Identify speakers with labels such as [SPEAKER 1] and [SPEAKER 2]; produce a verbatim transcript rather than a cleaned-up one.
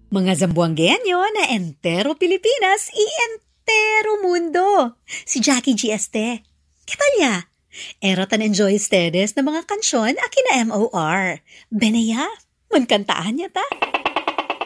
[SPEAKER 1] Mga Zamboangueño na entero Pilipinas y entero mundo. Si Jackie G. Este. ¿Qué tal ya? Era tan enjoy ustedes na mga kansyon akin na M O R. Beneya, mankantaan niya ta.